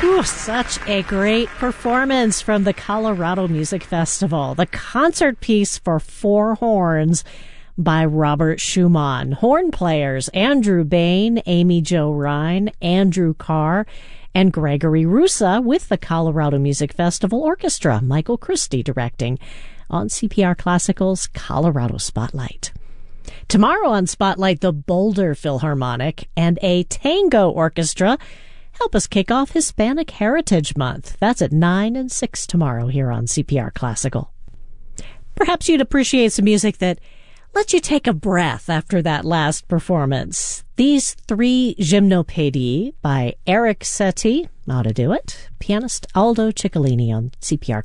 Ooh, such a great performance from the Colorado Music Festival. The concert piece for four horns by Robert Schumann. Horn players Andrew Bain, Amy Jo Rhine, Andrew Carr, and Gregory Russa with the Colorado Music Festival Orchestra. Michael Christie directing on CPR Classical's Colorado Spotlight. Tomorrow on Spotlight, the Boulder Philharmonic and a tango orchestra help us kick off Hispanic Heritage Month. That's at 9 and 6 tomorrow here on CPR Classical. Perhaps you'd appreciate some music that lets you take a breath after that last performance. These three Gymnopédies by Eric Satie, ought to do it. Pianist Aldo Ciccolini on CPR